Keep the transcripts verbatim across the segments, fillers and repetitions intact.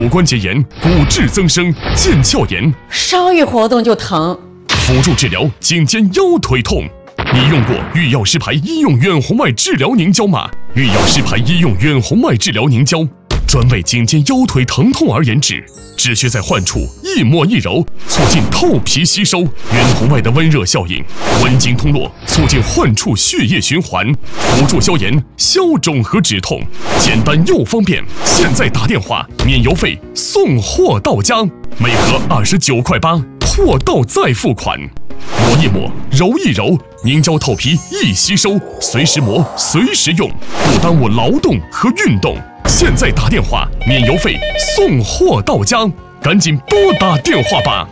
骨关节炎、骨质增生、腱鞘炎， 稍一活动就疼。 辅助治疗颈肩腰腿痛。你用过御药师牌医用远红外治疗凝胶吗？御药师牌医用远红外治疗凝胶，专为颈肩腰腿疼痛而研制，只需在患处一抹一揉，促进透皮吸收，远红外的温热效应，温经通络，促进患处血液循环，辅助消炎、消肿和止痛，简单又方便。现在打电话，免邮费，送货到家，每盒二十九块八，货到再付款。抹一抹，揉一揉，凝胶透皮易吸收，随时磨，随时用，不耽误劳动和运动。现在打电话，免邮费，送货到家，赶紧拨打电话吧。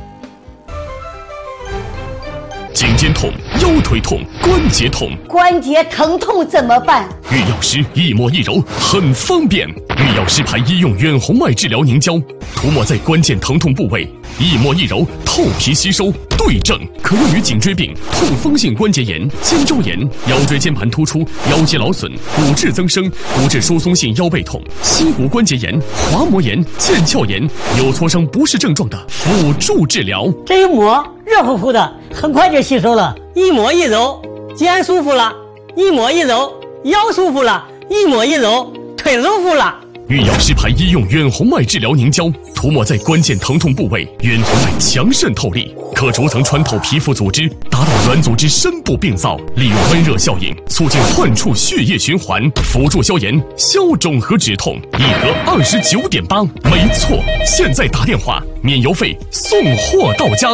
颈肩痛、腰腿痛、关节痛， 关节疼痛怎么办？ 御药师一抹一揉，很方便。御药师牌医用远红外治疗凝胶，涂抹在关键疼痛部位，一抹一揉，透皮吸收，对症，可用于颈椎病、痛风性关节炎、肩周炎、腰椎间盘突出、腰肌劳损、骨质增生、骨质疏松性腰背痛、膝骨关节炎、滑膜炎、腱鞘炎、扭挫伤不适症状的辅助治疗。 这一抹热乎乎的，很快就吸收了。一抹一揉，肩舒服了；一抹一揉，腰舒服了；一抹一揉，腿舒服了。 御药师牌医用远红外治疗凝胶，涂抹在关键疼痛部位，远红外强渗透力，可逐层穿透皮肤组织，达到软组织深部病灶，利用温热效应，促进患处血液循环，辅助消炎、消肿和止痛。一盒二十九点八，没错，现在打电话，免邮费，送货到家。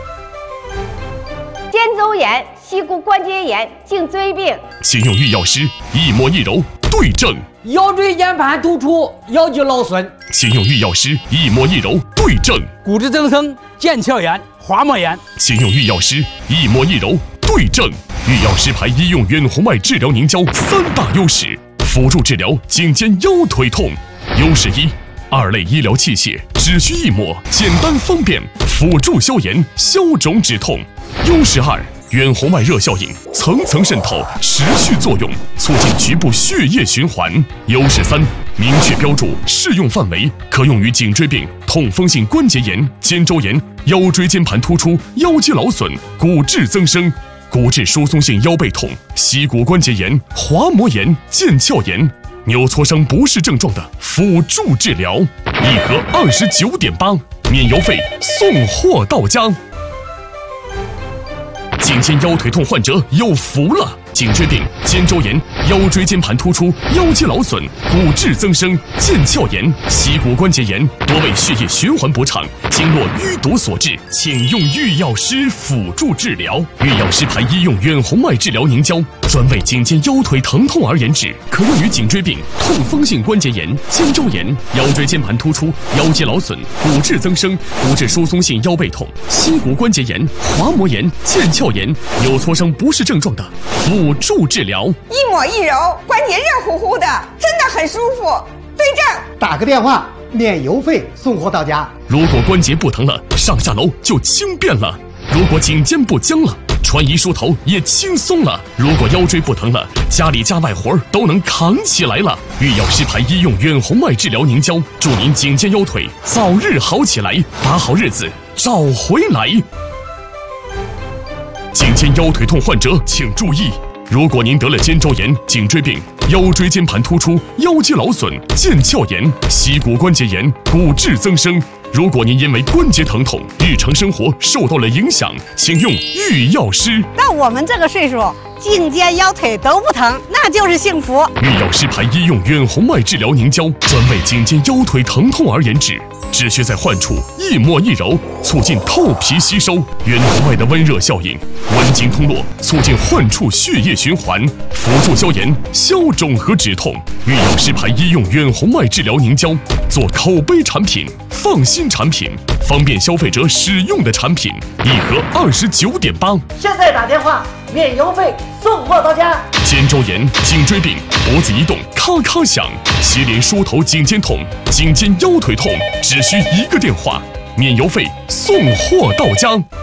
肩周炎、膝骨关节炎、颈椎病， 请用御药师一抹一揉，对症。 腰椎间盘突出、腰肌劳损， 请用御药师一抹一揉，对症。 骨质增生、腱鞘炎、滑膜炎， 请用御药师一抹一揉，对症。御药师牌医用远红外治疗凝胶三大优势，辅助治疗颈肩腰腿痛。优势一，二类医疗器械，只需一抹，简单方便，辅助消炎、消肿止痛。优势二，远红外热效应层层渗透，持续作用，促进局部血液循环。优势三，明确标注适用范围，可用于颈椎病、痛风性关节炎、肩周炎、腰椎间盘突出、腰肌劳损、骨质增生、骨质疏松性腰背痛、膝骨关节炎、滑膜炎、腱鞘炎、扭挫伤不适症状的辅助治疗。一盒二十九点八，免邮费，送货到家。颈肩腰腿痛患者有福了！颈椎病、肩周炎、腰椎间盘突出、腰肌劳损、骨质增生、腱鞘炎、膝骨关节炎多为血液循环不畅、经络淤堵所致，请用御药师辅助治疗。御药师牌医用远红外治疗凝胶，专为颈肩腰腿疼痛而研制，可用于颈椎病、痛风性关节炎、肩周炎、腰椎间盘突出、腰肌劳损、骨质增生、骨质疏松性腰背痛、膝骨关节炎、滑膜炎、腱鞘炎、扭挫伤不适症状的辅助治疗。 一抹一揉，关节热乎乎的，真的很舒服。对症， 打个电话，免邮费，送货到家。 如果关节不疼了，上下楼就轻便了；如果颈肩不僵了，穿衣梳头也轻松了；如果腰椎不疼了，家里家外活都能扛起来了。御药师牌医用远红外治疗凝胶，祝您颈肩腰腿早日好起来，把好日子找回来。颈肩腰腿痛患者请注意，如果您得了肩周炎、颈椎病、腰椎间盘突出、腰肌劳损、腱鞘炎、膝骨关节炎、骨质增生，如果您因为关节疼痛，日常生活受到了影响，请用御药师。 到我们这个岁数，颈肩腰腿都不疼，那就是幸福。 御药师牌医用远红外治疗凝胶，专为颈肩腰腿疼痛而研制，只需在患处一抹一揉，促进透皮吸收，远红外的温热效应，温经通络，促进患处血液循环，辅助消炎、消肿和止痛。御药师牌医用远红外治疗凝胶，做口碑产品、放心产品、方便消费者使用的产品，一盒二十九点八。 现在打电话，免邮费，送货到家。 肩周炎、颈椎病、脖子移动咔咔响，接连梳头颈肩痛、颈肩腰腿痛，只需一个电话，免邮费，送货到家。